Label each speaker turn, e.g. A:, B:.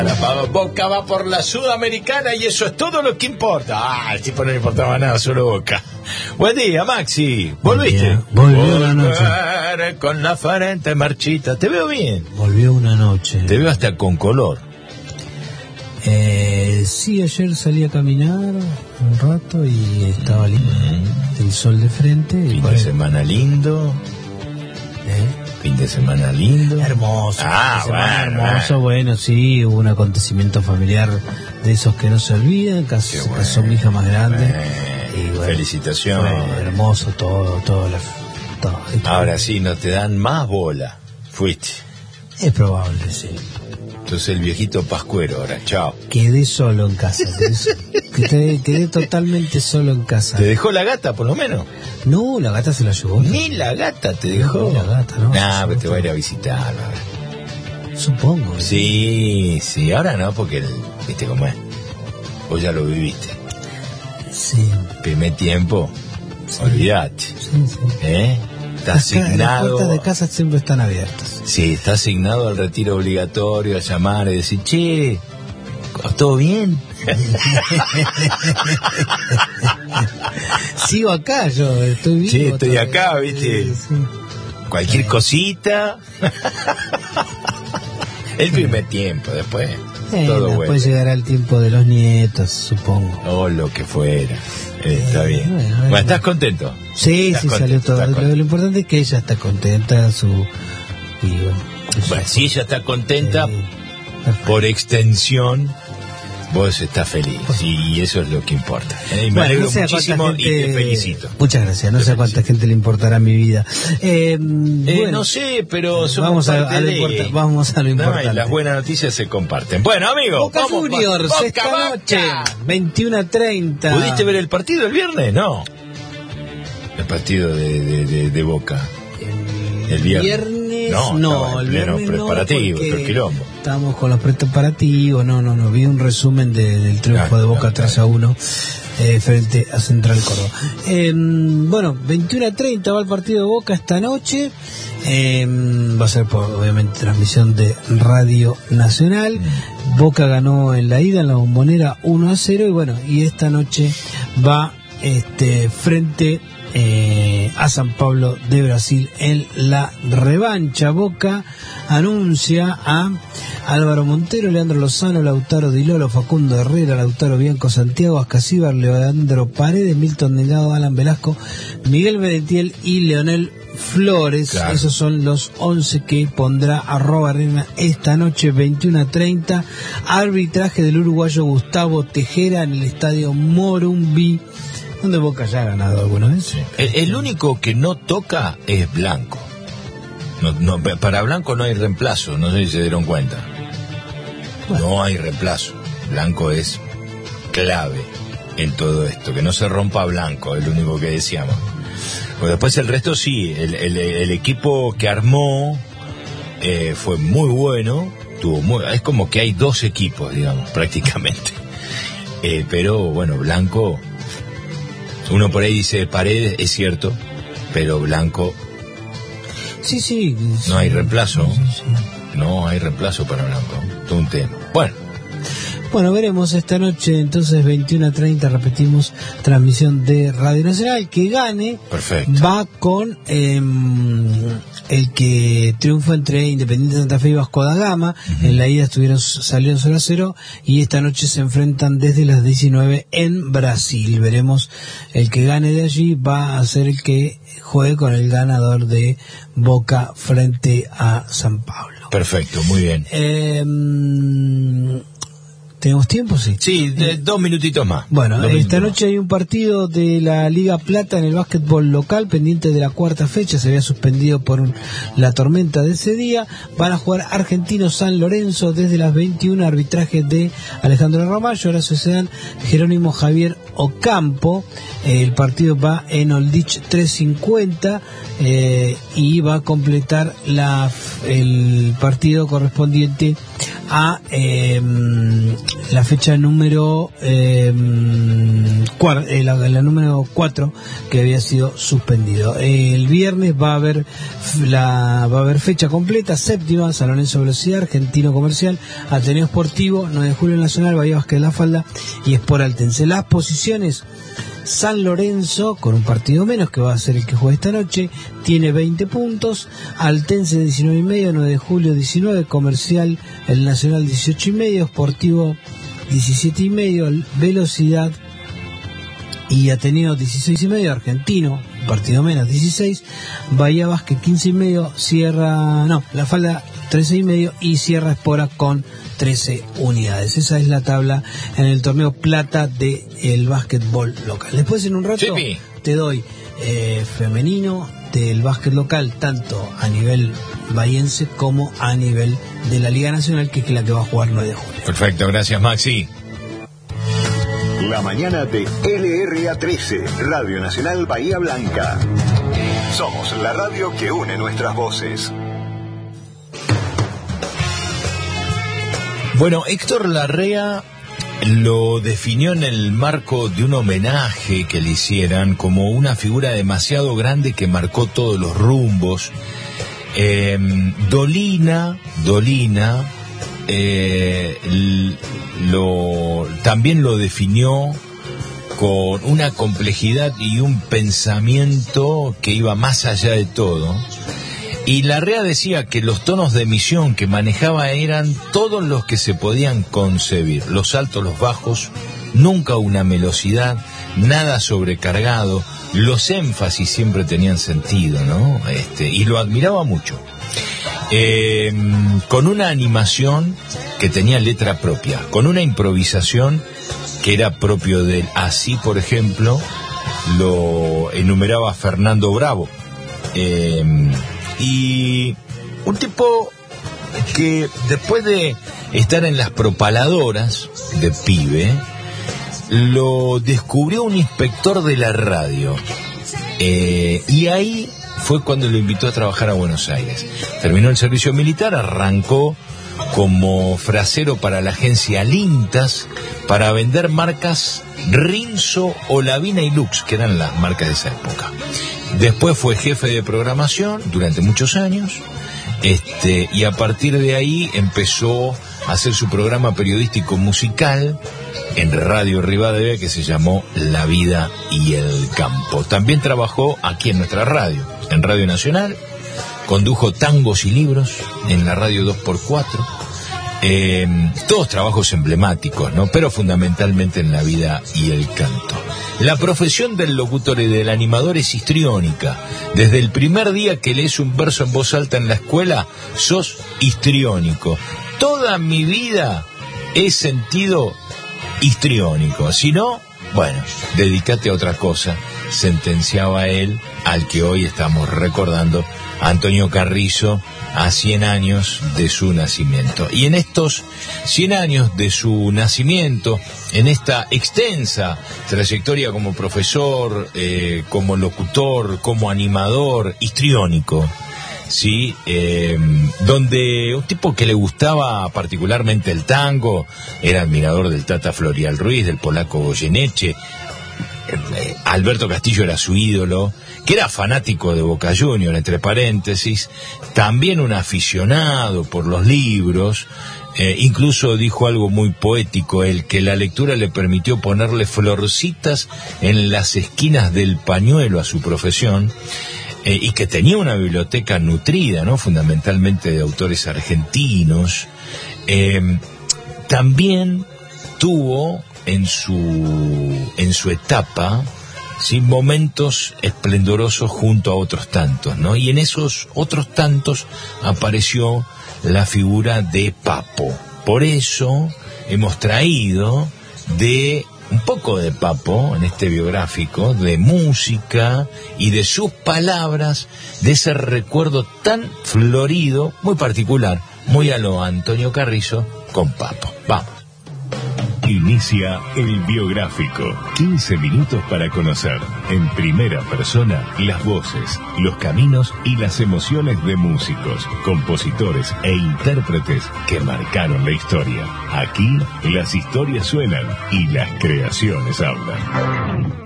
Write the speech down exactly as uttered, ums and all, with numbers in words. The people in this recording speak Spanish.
A: Boca va por la Sudamericana y eso es todo lo que importa. Ah, el tipo no le importaba nada, solo Boca. Buen día, Maxi. ¿Volviste?
B: Volvió una noche.
A: Con la frente marchita. Te veo bien.
B: Volvió una noche.
A: Te veo hasta con color.
B: Eh, sí, ayer salí a caminar un rato y estaba lindo. Mm. El sol de frente.
A: Fin de
B: bueno.
A: semana lindo.
B: ¿Eh?
A: Fin de semana lindo.
B: Hermoso.
A: Ah,
B: bueno,
A: bueno.
B: Hermoso, bueno, sí, hubo un acontecimiento familiar de esos que no se olvidan. Casó, se
A: bueno.
B: casó mi hija más grande.
A: Eh,
B: y bueno,
A: felicitaciones.
B: fue hermoso todo, todo. La, todo
A: Ahora sí, no te dan más bola. Fuiste.
B: Es probable, sí.
A: Entonces el viejito pascuero ahora, chao.
B: Quedé solo en casa. Quedé, so- quedé, quedé totalmente solo en casa.
A: ¿Te dejó la gata, por lo menos?
B: No, la gata se la llevó.
A: Ni la gata te dejó.
B: Ni la gata, no.
A: Nah, pero te va a ir a visitar. ¿No?
B: Supongo.
A: Sí, sí, ahora no, porque el, viste cómo es. Vos ya lo viviste.
B: Sí.
A: Primer tiempo, sí. Olvidate.
B: Sí, sí.
A: ¿Eh? Está
B: Las, ca- las
A: asignado.
B: puertas de casa siempre están abiertas.
A: Sí, está asignado al retiro obligatorio, a llamar y decir, che, ¿todo bien?
B: Sigo acá, yo estoy vivo.
A: Sí, estoy
B: todavía.
A: acá, ¿viste?
B: Sí, sí.
A: Cualquier cosita. El primer tiempo, después.
B: Eh,
A: todo
B: después
A: bueno.
B: llegará el tiempo de los nietos, supongo.
A: O lo que fuera. Eh, está
B: Eh,
A: bien.
B: bueno,
A: Bueno,
B: bueno.
A: ¿estás contento?
B: Sí,
A: Estás
B: sí,
A: contento,
B: salió todo.
A: estás
B: Lo,
A: contento.
B: lo importante es que ella está contenta, su... Y bueno, eso
A: Bueno,
B: fue.
A: si ella está contenta,
B: Sí, perfecto.
A: por extensión, vos estás feliz. Y eso es lo que importa. Eh, y me
B: Bueno,
A: alegro
B: no sé a
A: muchísimo
B: cuánta
A: y te
B: gente-
A: felicito.
B: Muchas gracias, no
A: Te
B: sé a cuánta
A: felicito.
B: gente le importará mi vida. Eh,
A: Eh,
B: bueno,
A: no sé, pero somos
B: vamos a,
A: parte
B: a lo
A: de-
B: importa- vamos a lo
A: No, y
B: importante.
A: las buenas noticias se comparten. Bueno, amigos,
B: Boca
A: vamos,
B: Juniors,
A: Boca,
B: esta
A: Boca.
B: noche, veintiuno a treinta.
A: ¿Pudiste ver el partido el viernes? No. El partido de, de, de, de Boca.
B: El,
A: El viernes.
B: viernes,
A: No,
B: no,
A: estaba en
B: el
A: pleno
B: viernes no,
A: preparativo,
B: porque
A: todo el quilombo.
B: Estábamos con los preparativos, no, no, no, vi un resumen de- del triunfo
A: Ah,
B: de Boca
A: ah,
B: tres a uno eh, frente a Central Córdoba. Eh, bueno, veintiuno a treinta va el partido de Boca esta noche. Eh, va a ser por, obviamente, transmisión de Radio Nacional.
A: Mm.
B: Boca ganó en la ida en la Bombonera uno a cero y bueno, y esta noche va este frente eh, a San Pablo de Brasil en la revancha. Boca anuncia a Álvaro Montero, Leandro Lozano, Lautaro Di Lolo, Facundo Herrera, Lautaro Bianco, Santiago Ascasíbar, Leandro Paredes, Milton Delgado, Alan Velasco, Miguel Bedetiel y Leonel Flores.
A: Claro.
B: Esos son los once que pondrá arroba arena esta noche, veintiuno a treinta. Arbitraje del uruguayo Gustavo Tejera en el estadio Morumbi, donde Boca ya ha ganado algunas veces.
A: El, el único que no toca es Blanco. No, no, para Blanco no hay reemplazo, no sé si se dieron cuenta.
B: Bueno.
A: No hay reemplazo. Blanco es clave en todo esto, que no se rompa Blanco, es lo único que decíamos. Pues después el resto sí, el, el, el equipo que armó eh, fue muy bueno, tuvo muy, es como que hay dos equipos, digamos, prácticamente. Eh, pero bueno, Blanco, uno por ahí dice Paredes, es cierto, pero Blanco
B: Sí, sí.
A: no hay reemplazo,
B: Sí, sí.
A: no hay reemplazo para Blanco, todo un tema. Bueno.
B: Bueno, veremos esta noche, entonces veintiuno a treinta, repetimos, transmisión de Radio Nacional. Que gane,
A: Perfecto.
B: va con eh, el que triunfó entre Independiente Santa Fe y Vasco da Gama. Uh-huh. En la ida estuvieron, salieron cero a cero y esta noche se enfrentan desde las diecinueve en Brasil. Veremos, el que gane de allí va a ser el que juegue con el ganador de Boca frente a San Pablo.
A: Perfecto, muy bien.
B: Eh, ¿Tenemos tiempo? Sí.
A: Sí, de, dos minutitos más.
B: Bueno,
A: dos
B: esta
A: minutitos
B: noche hay un partido de la Liga Plata en el básquetbol local, pendiente de la cuarta fecha, se había suspendido por un, la tormenta de ese día. Van a jugar Argentino San Lorenzo desde las veintiuna, arbitraje de Alejandro Ramallo, Horacio Sedán, Jerónimo Javier Ocampo. Eh, el partido va en Oldich trescientos cincuenta eh, y va a completar la, el partido correspondiente a eh, la fecha número eh, cuar, eh, la, la número cuatro que había sido suspendido. Eh, el viernes va a haber la va a haber fecha completa, séptima, San Lorenzo Velocidad, Argentino Comercial, Ateneo Sportivo, nueve de julio Nacional, Bahía Vázquez de la Falda y Sport Altense. Las posiciones: San Lorenzo, con un partido menos, que va a ser el que juega esta noche, tiene veinte puntos, Altense diecinueve y medio, nueve de julio diecinueve, Comercial, el Nacional dieciocho y medio, Sportivo diecisiete y medio, Velocidad y Ateneo dieciséis y medio, Argentino, un partido menos, dieciséis, Bahía Vázquez quince y medio, Sierra, no, La Falda trece y medio y Sierra Espora con trece unidades. Esa es la tabla en el torneo plata del básquetbol local. Después, en un rato, sí, te doy eh, femenino del básquet local, tanto a nivel bahiense como a nivel de la Liga Nacional, que es la que va a jugar nueve de julio.
A: Perfecto, gracias Maxi.
C: La mañana de L R A trece, Radio Nacional Bahía Blanca. Somos la radio que une nuestras voces.
A: Bueno, Héctor Larrea lo definió en el marco de un homenaje que le hicieran como una figura demasiado grande que marcó todos los rumbos. Eh, Dolina, Dolina, eh, lo, también lo definió con una complejidad y un pensamiento que iba más allá de todo. Y Larrea decía que los tonos de emisión que manejaba eran todos los que se podían concebir, los altos, los bajos, nunca una melosidad, nada sobrecargado, los énfasis siempre tenían sentido, ¿no? Este, y lo admiraba mucho. Eh, con una animación que tenía letra propia, con una improvisación que era propio de él. Así, por ejemplo, lo enumeraba Fernando Bravo. Eh, Y un tipo que después de estar en las propaladoras de pibe, lo descubrió un inspector de la radio. Eh, y ahí fue cuando lo invitó a trabajar a Buenos Aires. Terminó el servicio militar, arrancó como frasero para la agencia Lintas para vender marcas Rinzo, Olavina y Lux, que eran las marcas de esa época. Después fue jefe de programación durante muchos años, este, y a partir de ahí empezó a hacer su programa periodístico musical en Radio Rivadavia, que se llamó La Vida y el Campo. También trabajó aquí en nuestra radio, en Radio Nacional, condujo Tangos y Libros en la radio dos por cuatro, eh, todos trabajos emblemáticos, ¿no? Pero fundamentalmente en La Vida y el Canto. La profesión del locutor y del animador es histriónica. Desde el primer día que lees un verso en voz alta en la escuela, sos histriónico. Toda mi vida he sentido histriónico. Si no, bueno, dedícate a otra cosa, sentenciaba él, al que hoy estamos recordando, Antonio Carrizo, a cien años de su nacimiento. Y en estos cien años de su nacimiento, en esta extensa trayectoria como profesor, eh, como locutor, como animador, histriónico, sí, eh, donde un tipo que le gustaba particularmente el tango, era admirador del Tata Florial Ruiz, del polaco Goyeneche, eh, Alberto Castillo era su ídolo, que era fanático de Boca Juniors, entre paréntesis, también un aficionado por los libros, eh, incluso dijo algo muy poético, el que la lectura le permitió ponerle florcitas en las esquinas del pañuelo a su profesión, eh, y que tenía una biblioteca nutrida, ¿no? Fundamentalmente de autores argentinos. Eh, también tuvo en su, en su etapa, sí, momentos esplendorosos junto a otros tantos, ¿no? Y en esos otros tantos apareció la figura de Papo. Por eso hemos traído de un poco de Papo en este biográfico, de música y de sus palabras, de ese recuerdo tan florido, muy particular, muy a lo Antonio Carrizo, con Papo. Vamos.
D: Inicia El Biográfico. quince minutos para conocer, en primera persona, las voces, los caminos y las emociones de músicos, compositores e intérpretes que marcaron la historia. Aquí, las historias suenan y las creaciones hablan.